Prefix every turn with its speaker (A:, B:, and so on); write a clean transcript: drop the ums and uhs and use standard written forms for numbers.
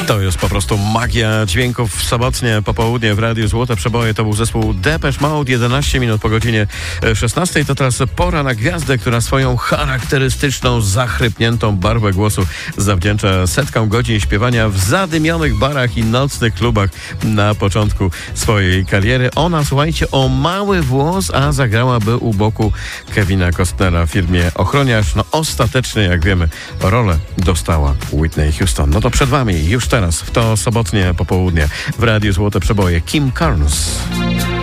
A: To jest po prostu magia dźwięków. Sobotnie popołudnie w Radiu Złote Przeboje to był zespół Depeche Mode. 11 minut po godzinie 16. To teraz pora na gwiazdę, która swoją charakterystyczną, zachrypniętą barwę głosu zawdzięcza setkom godzin śpiewania w zadymionych barach i nocnych klubach na początku swojej kariery. Ona, słuchajcie, o mały włos, a zagrałaby u boku Kevina Costnera w filmie Ochroniarz. No ostatecznie, jak wiemy, rolę dostała Whitney Houston. No to przed wami już teraz, w to sobotnie popołudnie w Radiu Złote Przeboje, Kim Carnes.